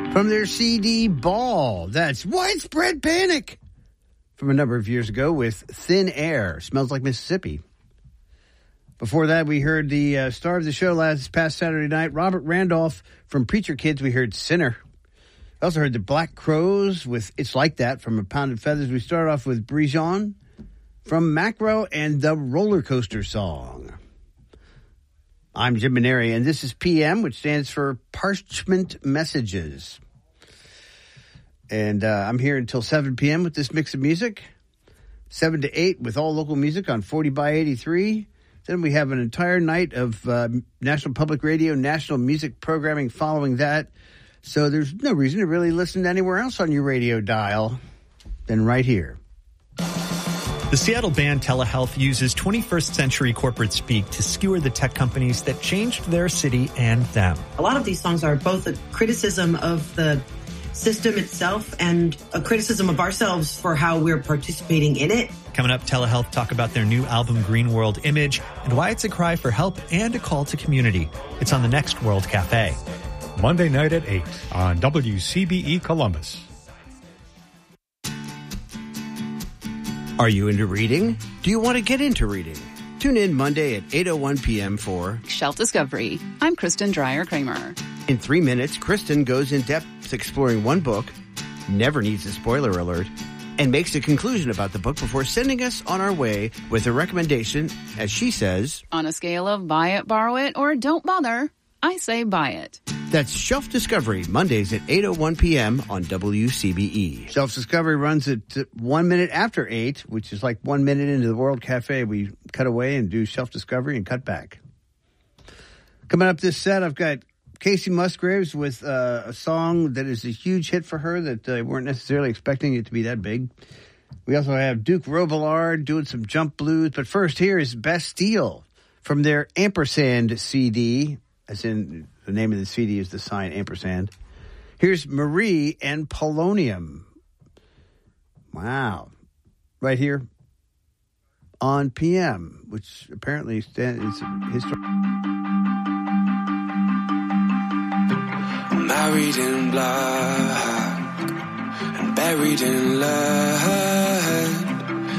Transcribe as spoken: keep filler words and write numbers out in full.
From their C D Ball, that's Widespread Panic from a number of years ago with Thin Air, Smells Like Mississippi. Before that, we heard the uh, star of the show last past Saturday night, Robert Randolph from Preacher Kids. We heard Sinner. We also heard the Black Crowes with It's Like That from A Pound of Feathers. We started off with Brijon from Macro and the Roller Coaster Song. I'm Jim Maneri, and this is P M, which stands for Parchment Messages. And uh, I'm here until seven p.m. with this mix of music. seven to eight with all local music on forty by eighty-three. Then we have an entire night of uh, National Public Radio, national music programming following that. So there's no reason to really listen to anywhere else on your radio dial than right here. The Seattle band Telehealth uses twenty-first century corporate speak to skewer the tech companies that changed their city and them. A lot of these songs are both a criticism of the system itself and a criticism of ourselves for how we're participating in it. Coming up, Telehealth talk about their new album Green World Image and why it's a cry for help and a call to community. It's on the next World Cafe. Monday night at eight on W C B E Columbus. Are you into reading? Do you want to get into reading? Tune in Monday at eight oh one p.m. for Shelf Discovery. I'm Kristen Dreyer-Kramer. In three minutes, Kristen goes in depth exploring one book, never needs a spoiler alert, and makes a conclusion about the book before sending us on our way with a recommendation, as she says, on a scale of buy it, borrow it, or don't bother, I say buy it. That's Shelf Discovery, Mondays at eight oh one p.m. on W C B E. Shelf Discovery runs at one minute after eight, which is like one minute into the World Cafe. We cut away and do Shelf Discovery and cut back. Coming up this set, I've got Casey Musgraves with uh, a song that is a huge hit for her that uh, weren't necessarily expecting it to be that big. We also have Duke Robillard doing some jump blues. But first, here is Bastille from their Ampersand C D, as in the name of the C D is the sign ampersand. Here's Marie and Polonium. Wow. Right here on P M, which apparently stands history. Married in black and buried in love.